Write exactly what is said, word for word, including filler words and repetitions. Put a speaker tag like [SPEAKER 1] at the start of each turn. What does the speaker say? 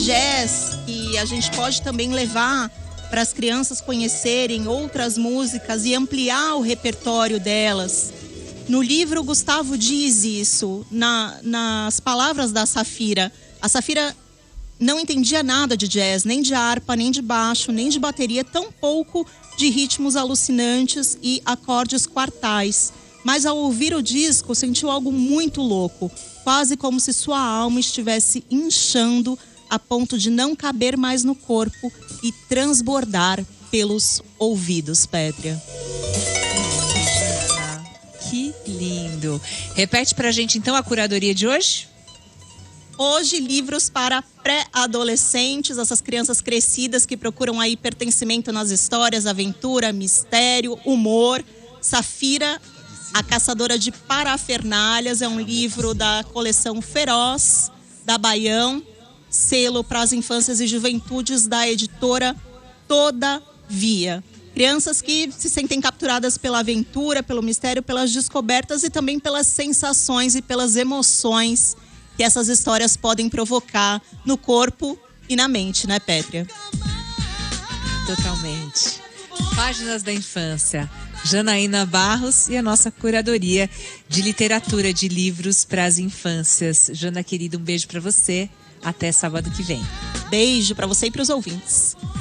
[SPEAKER 1] jazz, e a gente pode também levar para as crianças conhecerem outras músicas e ampliar o repertório delas. No livro, Gustavo diz isso, na, nas palavras da Safira. A Safira não entendia nada de jazz, nem de harpa, nem de baixo, nem de bateria, tampouco de ritmos alucinantes e acordes quartais. Mas ao ouvir o disco, sentiu algo muito louco, quase como se sua alma estivesse inchando a ponto de não caber mais no corpo e transbordar pelos ouvidos, Pétria.
[SPEAKER 2] Que lindo! Repete pra gente então a curadoria de hoje?
[SPEAKER 1] Hoje, livros para pré-adolescentes, essas crianças crescidas que procuram aí pertencimento nas histórias, aventura, mistério, humor. Safira, a Caçadora de Parafernálias, é um livro da coleção Feroz, da Baião, selo para as infâncias e juventudes da editora Todavia. Crianças que se sentem capturadas pela aventura, pelo mistério, pelas descobertas e também pelas sensações e pelas emoções que essas histórias podem provocar no corpo e na mente, né, Pétria?
[SPEAKER 2] Totalmente. Páginas da Infância. Janaína Barros e a nossa curadoria de literatura de livros para as infâncias. Jana, querida, um beijo para você. Até sábado que vem.
[SPEAKER 1] Beijo para você e para os ouvintes.